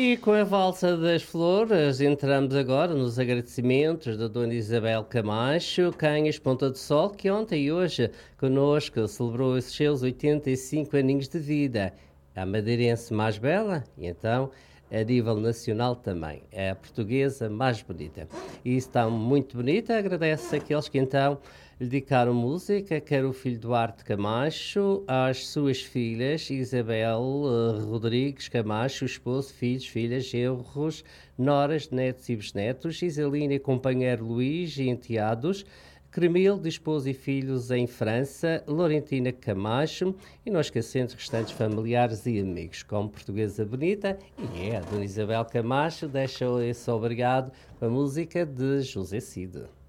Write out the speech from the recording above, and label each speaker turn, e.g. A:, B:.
A: E com a valsa das flores, entramos agora nos agradecimentos da Dona Isabel Camacho, Canhas Ponta do Sol, que ontem e hoje connosco celebrou os seus 85 aninhos de vida. A madeirense mais bela e então a nível nacional também. É a portuguesa mais bonita. E está muito bonita, agradece àqueles que então lhe dedicaram música, quer o filho Duarte Camacho, às suas filhas Isabel Rodrigues Camacho, esposo, filhos, filhas, genros, noras, netos e bisnetos, Isalina e companheiro Luís e enteados, Cremil, de esposo e filhos em França, Laurentina Camacho e não esquecendo restantes familiares e amigos, como Portuguesa Bonita e a Dona Isabel Camacho deixa esse obrigado com a música de José Cid.